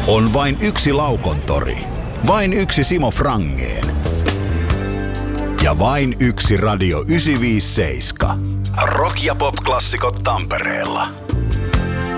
On vain yksi Laukontori, vain yksi Simo Frangén ja vain yksi Radio 957. Rock- ja pop-klassikot Tampereella.